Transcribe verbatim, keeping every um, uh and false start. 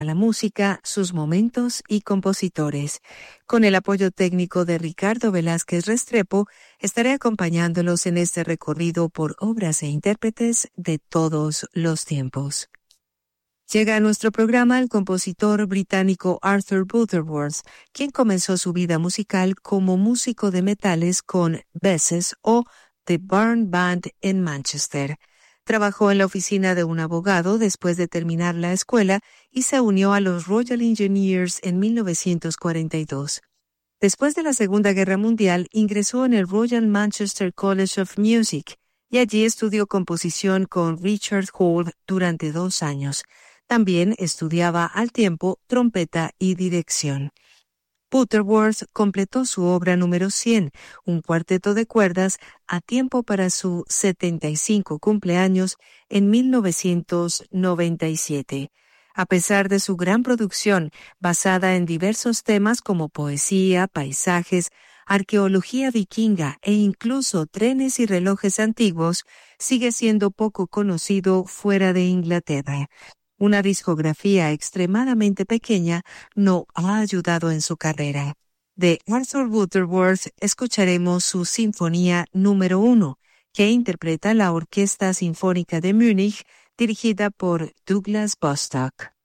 la música, sus momentos y compositores. Con el apoyo técnico de Ricardo Velázquez Restrepo, estaré acompañándolos en este recorrido por obras e intérpretes de todos los tiempos. Llega a nuestro programa el compositor británico Arthur Butterworth, quien comenzó su vida musical como músico de metales con Besses o The Burn Band en Manchester. Trabajó en la oficina de un abogado después de terminar la escuela y se unió a los Royal Engineers en mil novecientos cuarenta y dos. Después de la Segunda Guerra Mundial, ingresó en el Royal Manchester College of Music y allí estudió composición con Richard Hall durante dos años. También estudiaba al tiempo trompeta y dirección. Butterworth completó su obra número cien, un cuarteto de cuerdas, a tiempo para su setenta y cinco cumpleaños en mil novecientos noventa y siete. A pesar de su gran producción, basada en diversos temas como poesía, paisajes, arqueología vikinga e incluso trenes y relojes antiguos, sigue siendo poco conocido fuera de Inglaterra. Una discografía extremadamente pequeña no ha ayudado en su carrera. De Arthur Butterworth escucharemos su Sinfonía número uno, que interpreta la Orquesta Sinfónica de Múnich, dirigida por Douglas Bostock.